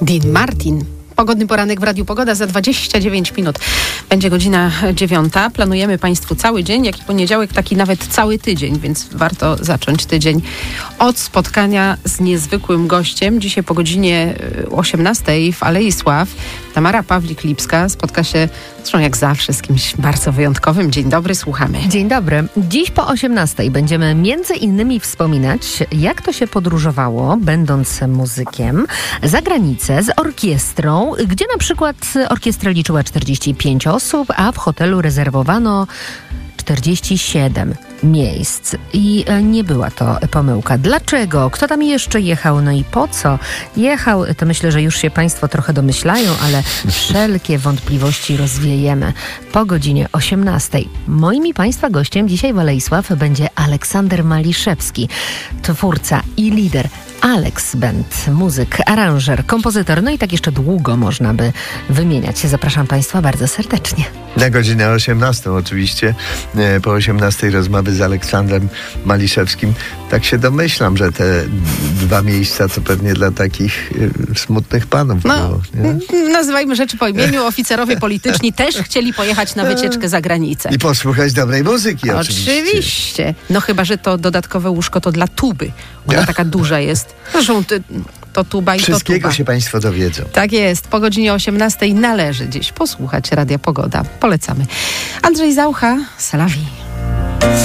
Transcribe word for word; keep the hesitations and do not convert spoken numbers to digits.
Dean Martin. Pogodny poranek w Radiu Pogoda za dwadzieścia dziewięć minut. Będzie godzina dziewiąta. Planujemy Państwu cały dzień, jak i poniedziałek, taki nawet cały tydzień, więc warto zacząć tydzień od spotkania z niezwykłym gościem. Dzisiaj po godzinie osiemnastej w Alei Sław Tamara Pawlik-Lipska spotka się, zresztą jak zawsze, z kimś bardzo wyjątkowym. Dzień dobry, słuchamy. Dzień dobry. Dziś po osiemnastej będziemy między innymi wspominać, jak to się podróżowało, będąc muzykiem, za granicę z orkiestrą, gdzie na przykład orkiestra liczyła czterdzieści pięć osób, a w hotelu rezerwowano czterdzieści siedem miejsc. I nie była to pomyłka. Dlaczego? Kto tam jeszcze jechał? No i po co jechał? To myślę, że już się Państwo trochę domyślają, ale wszelkie wątpliwości rozwiejemy po godzinie osiemnastej. Moim i Państwa gościem dzisiaj w Alei Sław będzie Aleksander Maliszewski, twórca i lider Alex Band, muzyk, aranżer, kompozytor, no i tak jeszcze długo można by wymieniać. Zapraszam Państwa bardzo serdecznie. Na godzinę osiemnastą oczywiście, po osiemnastej rozmowy z Aleksandrem Maliszewskim. Tak się domyślam, że te dwa miejsca to pewnie dla takich y, smutnych panów no, było. Nie? Nazywajmy rzeczy po imieniu. Oficerowie polityczni też chcieli pojechać na wycieczkę za granicę. I posłuchać dobrej muzyki oczywiście. Oczywiście. No chyba, że to dodatkowe łóżko to dla tuby. Ona ja. taka duża jest. Zresztą to tuba i to tuba. Wszystkiego się Państwo dowiedzą. Tak jest. Po godzinie osiemnastej należy dziś posłuchać Radia Pogoda. Polecamy. Andrzej Zaucha, C'est la vie.